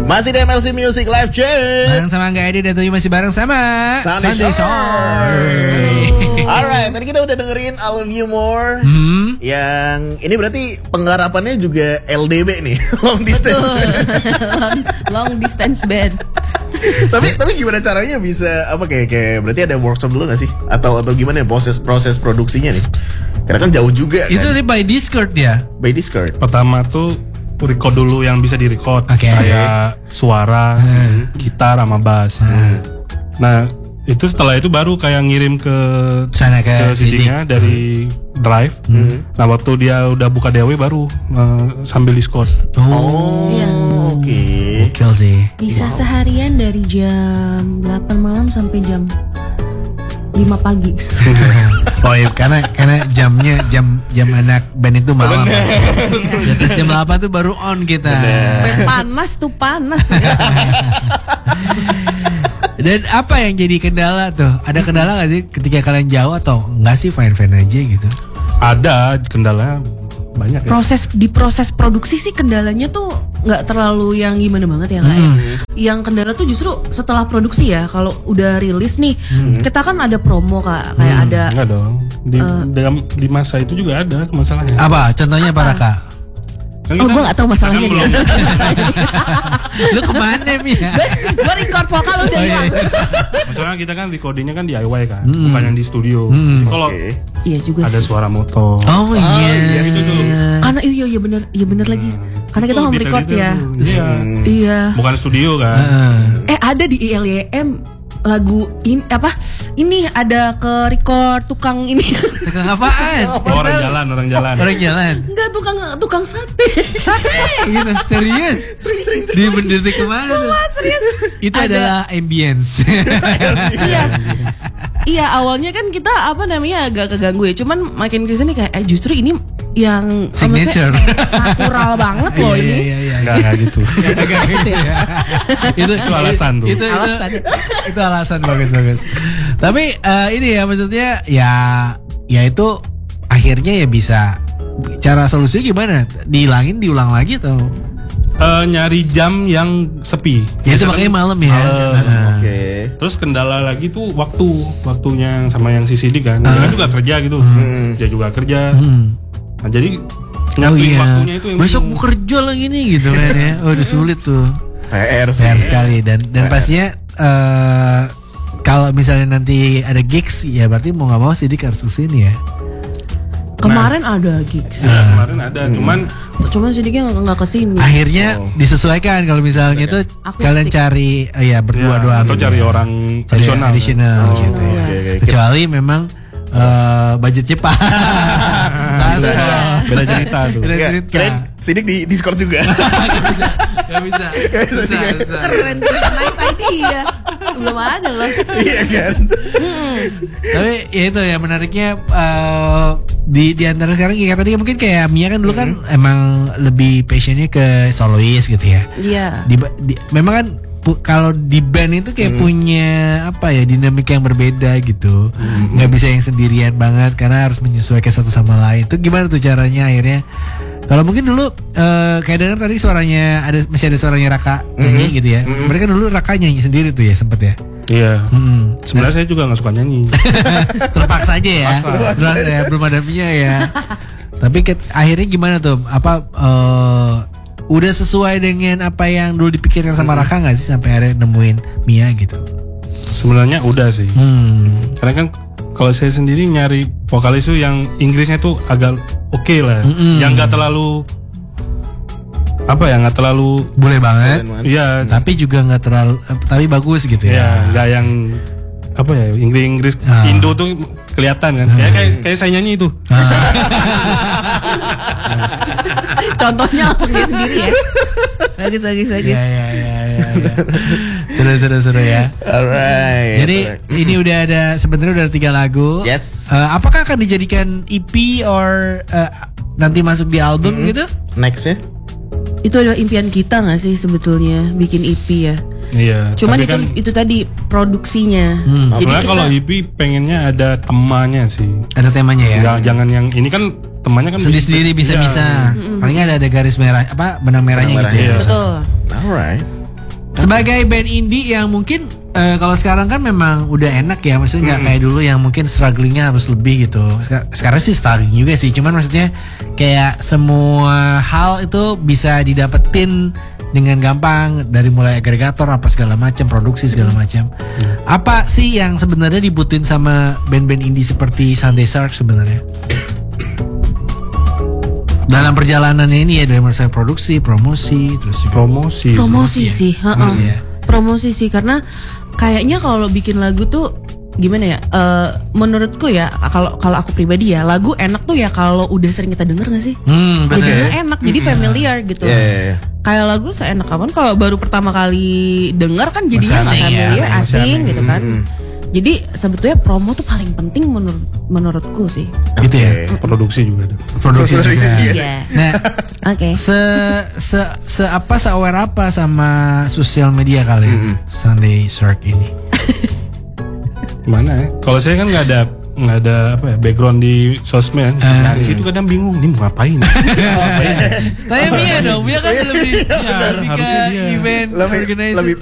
Masih di MLC Music Live Check. Bareng sama Angga Edi dan Tuyu masih bareng sama Sunday Shore. Alright, tadi kita udah dengerin I Love You More. Yang ini berarti penggarapannya juga LDB nih, long distance. long distance band. tapi gimana caranya bisa apa kayak berarti ada workshop dulu nggak sih? Atau gimana ya proses produksinya nih? Karena kan jauh juga kan. Itu by Discord ya? By Discord. Pertama tuh record dulu yang bisa direcord, kayak suara, gitar sama bass. Nah itu setelah itu baru kayak ngirim ke sana ke CD-nya dari drive. Nah waktu dia udah buka DAW baru sambil Discord. Oke. Gokil sih. Bisa seharian dari jam 8 malam sampai jam 5 pagi. Oh iya, karena jamnya jam anak band itu malam. Di atas jam 8 tuh baru on kita. Panas. Dan apa yang jadi kendala tuh? Ada kendala gak sih ketika kalian jauh atau enggak sih fine-fine aja gitu? Ada kendala banyak ya. Proses produksi sih kendalanya tuh nggak terlalu yang gimana banget ya nggak ya. Yang kendala tuh justru setelah produksi ya. Kalau udah rilis nih, kita kan ada promo Kak, kayak ada. Enggak dong. Di masa itu juga ada masalahnya. Apa? Contohnya apa Raka? Kan gue gak tahu masalahnya belum. Lu kemana Mia? Gue record vokal udah ya. Masalahnya kita kan recordingnya kan DIY kan, bukan yang di studio. Kalau Iya juga ada sih. suara motor. Oh iya. Gitu dulu. Karena iya bener lagi. Karena kita home record ya. Iya. Bukan studio kan. Ada di ILYM lagu ini apa? Ini ada ke record tukang ini. Tukang apaan? Orang jalan. Orang jalan. Enggak, tukang sate. Sate gitu, serius. Di mendetik kemana tuh? Serius. Itu adalah ambience. Iya, awalnya kan kita agak keganggu ya. Cuman makin kesini kayak justru ini yang signature natural banget loh ini. Iya. Enggak gitu. Itu alasan tuh. Itu alasan bagus. Tapi ini ya maksudnya ya itu akhirnya ya bisa cara solusinya gimana? Dihilangin, diulang lagi atau? Nyari jam yang sepi. Ya itu makanya malam ya. Oke. Terus kendala lagi tuh waktunya sama yang CCD kan. Dia kan juga kerja gitu. Dia juga kerja. Nah jadi nyatuin waktunya itu yang besok mau kerja lagi nih gitu kan ya. Oh udah sulit tuh. PR sekali dan pastinya kalau misalnya nanti ada gigs ya berarti mau nggak mau Sidik harus kesini ya. Kemarin ada gigs. Kemarin ada, cuman Sidiknya nggak kesini. Akhirnya disesuaikan kalau misalnya itu kalian cari berdua doang. Atau cari orang tradisional gitu ya. Kecuali memang budgetnya pas. Beda cerita tuh. Keren Sidik di Discord juga. Gak bisa. Keren tuh, nice idea. Belum ada loh. Iya kan. Tapi ya itu ya menariknya di antara sekarang kayak tadi mungkin kayak Mia kan dulu kan emang lebih passionnya ke solois gitu ya. Iya. Memang kan kalau di band itu kayak punya dinamika yang berbeda gitu. Nggak bisa yang sendirian banget karena harus menyesuaikan satu sama lain. Itu gimana tuh caranya akhirnya? Kalau mungkin dulu kayak dengar tadi suaranya masih ada suaranya Raka nyanyi gitu ya. Mereka dulu Raka nyanyi sendiri tuh ya sempet ya. Iya. Sebenarnya saya juga nggak suka nyanyi. Terpaksa aja ya. Belum ada Mia ya. Tapi akhirnya gimana tuh? Udah sesuai dengan apa yang dulu dipikirkan sama Raka nggak sih sampai akhirnya nemuin Mia gitu? Sebenarnya udah sih. Karena kan kalau saya sendiri nyari vokalis itu yang Inggrisnya tuh agak oke lah, yang nggak terlalu nggak terlalu boleh banget. Iya. Tapi juga nggak terlalu, tapi bagus gitu ya. Iya, nggak yang Inggris Indo tuh kelihatan kan. Kayak saya nyanyi itu. Contohnya langsung dia sendiri ya. Bagus. Iya. Seru ya. Alright. Jadi ini sebenarnya udah 3 lagu. Yes. Apakah akan dijadikan EP or nanti masuk di album gitu? Nextnya? Itu adalah impian kita nggak sih sebetulnya bikin EP ya? Iya. Cuman itu tadi produksinya. Jadi kalau EP pengennya ada temanya sih. Ada temanya ya. Jangan yang ini kan temannya kan sendiri bisa. Paling ada garis merah benang merahnya gitu. Iya. Betul. Alright. Sebagai band indie yang mungkin kalau sekarang kan memang udah enak ya, maksudnya nggak kayak dulu yang mungkin strugglingnya harus lebih gitu. Sekarang sih struggling juga sih, cuman maksudnya kayak semua hal itu bisa didapetin dengan gampang dari mulai agregator apa segala macam, produksi segala macam. Apa sih yang sebenarnya dibutuhin sama band-band indie seperti Sunday Shark sebenarnya? Dalam perjalanannya ini ya, dari mulai produksi, promosi, terus juga Promosi sih, promosi sih, karena kayaknya kalau bikin lagu tuh gimana ya? Menurutku ya, kalau aku pribadi ya, lagu enak tuh ya kalau udah sering kita denger nggak sih? Jadinya enak, jadi familiar gitu. Kayak lagu seenak kapan kalau baru pertama kali denger kan jadinya familiar, asing gitu kan. Jadi sebetulnya promo tuh paling penting menurutku sih. Gitu ya. Produksi juga ada. Produksi juga. Iya. Nah, Oke. Se-aware apa sama sosial media kalian Sunday Shark ini? Mana ya? Kalau saya kan nggak ada apa ya, background di sosmed. Nah, di situ kadang bingung nih mau ngapain. Tanya Mia dong, Mia kan lebih ke harusnya dia. event organizer. Lebih